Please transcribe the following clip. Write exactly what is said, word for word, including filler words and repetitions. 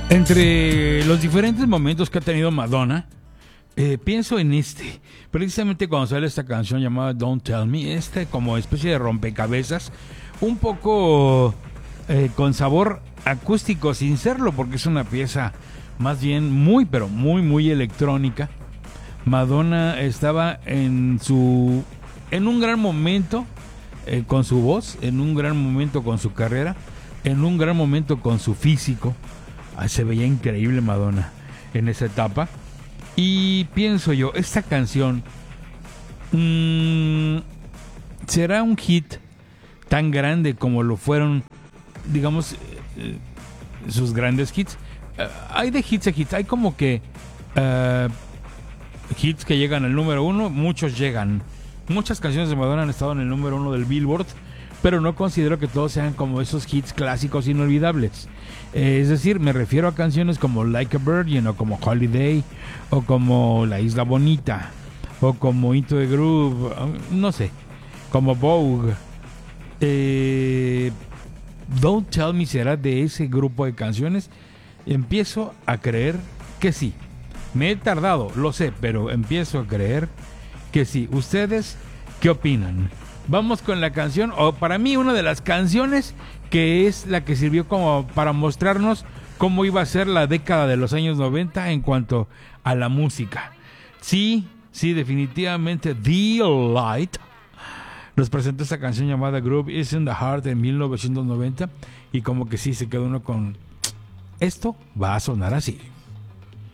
Entre los diferentes momentos que ha tenido Madonna, eh, pienso en este. Precisamente cuando sale esta canción llamada Don't Tell Me, este como especie de rompecabezas, un poco eh, con sabor acústico sin serlo, porque es una pieza más bien muy, pero muy, muy electrónica. Madonna estaba en su, en un gran momento eh, con su voz, en un gran momento con su carrera, en un gran momento con su físico. Se veía increíble Madonna en esa etapa. Y pienso yo, esta canción mmm, será un hit tan grande como lo fueron, digamos, eh, sus grandes hits. Uh, hay de hits a hits, hay como que uh, hits que llegan al número uno, muchos llegan. Muchas canciones de Madonna han estado en el número uno del Billboard, pero no considero que todos sean como esos hits clásicos inolvidables. Eh, es decir, me refiero a canciones como Like a Virgin, o como Holiday, o como La Isla Bonita, o como Into the Groove, no sé, como Vogue. Eh, Don't Tell Me será de ese grupo de canciones. Empiezo a creer que sí. Me he tardado, lo sé, pero empiezo a creer que sí. ¿Ustedes qué opinan? Vamos con la canción, o para mí una de las canciones que es la que sirvió como para mostrarnos cómo iba a ser la década de los años noventa en cuanto a la música. Sí, sí, definitivamente The Light nos presentó esta canción llamada Groove is in the Heart en mil novecientos noventa, y como que sí se quedó uno con esto va a sonar así.